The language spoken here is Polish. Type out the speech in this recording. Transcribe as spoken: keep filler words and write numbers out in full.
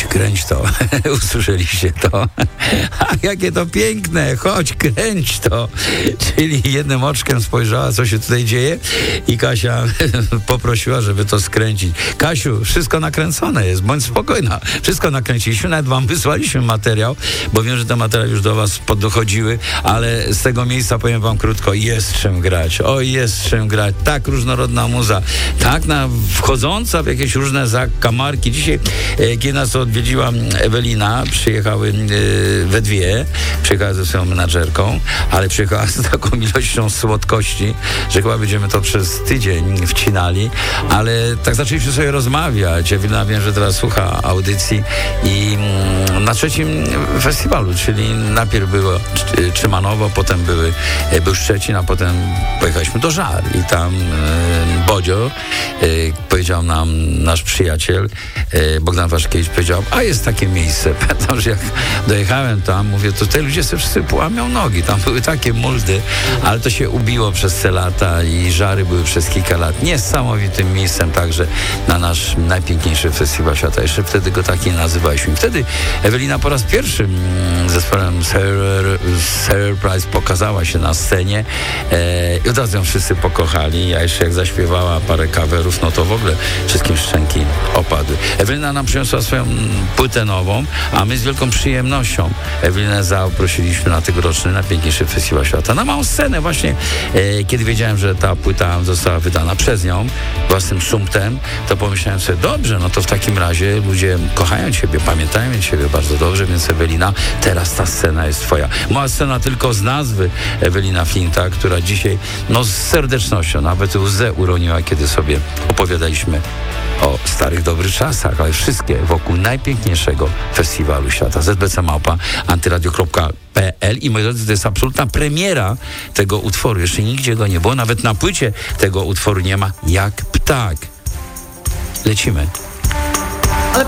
kręć to. Usłyszeliście to? A jakie to piękne, chodź, kręć to. Czyli jednym oczkiem spojrzała, co się tutaj dzieje i Kasia poprosiła, żeby to skręcić. Kasiu, wszystko nakręcone jest, bądź spokojna. Wszystko nakręciliśmy, nawet wam wysłaliśmy materiał, bo wiem, że te materiały już do was dochodziły, ale z tego miejsca powiem wam krótko, jest czym grać. O, jest czym grać. Tak różnorodna muza, tak na wchodząca w jakieś różne zakamarki. Dzisiaj, e, kiedy nas odwiedziła Ewelina, przyjechały e, we dwie, przyjechała ze swoją menadżerką, ale przyjechała z taką ilością słodkości, że chyba będziemy to przez tydzień wcinali, ale tak zaczęliśmy sobie rozmawiać. Ewelina, wiem, że teraz słucha audycji i mm, na trzecim festiwalu, czyli najpierw było Trzymanowo, potem były, był Szczecin, a potem pojechaliśmy do Żar i tam e, Bodzio e, powiedział nam nasz przyjaciel e, Bogdan Waszkiewicz, powiedział, a jest takie miejsce. Pamiętam, że jak dojechałem tam, mówię, to te ludzie sobie wszyscy połamią nogi, tam były takie muldy, ale to się ubiło przez te lata i Żary były przez kilka lat niesamowitym miejscem także na nasz najpiękniejszy festiwal świata. Jeszcze wtedy go tak nie nazywaliśmy. Wtedy Ewelina po raz pierwszy z zespołem Surprise pokazała się na scenie e, i od razu ją wszyscy pokochali, a jeszcze jak zaśpiewała parę coverów, no to w ogóle wszystkim szczęki opadły. Ewelina nam przyniosła swoją płytę nową, a my z wielką przyjemnością Ewelinę zaprosiliśmy na tegoroczny najpiękniejszy festiwal świata. Na małą scenę właśnie, e, kiedy wiedziałem, że ta płyta została wydana przez nią, własnym szumptem, to pomyślałem sobie, dobrze, no to w takim razie ludzie kochają Ciebie, pamiętają Ciebie bardzo dobrze, więc Ewelina, teraz ta scena jest Twoja. Mała scena tylko z nazwy Ewelina Flinta, która dzisiaj, no z serdecznością, nawet łzę uroniła, kiedy sobie opowiadaliśmy o starych, dobrych czasach, ale wszystkie wokół najpiękniejszego festiwalu świata. Z B C Małpa, antyradio kropka p l i moi drodzy, to jest absolutna premiera tego utworu. Jeszcze nigdzie go nie było, nawet na płycie tego utworu nie ma, jak ptak. Lecimy.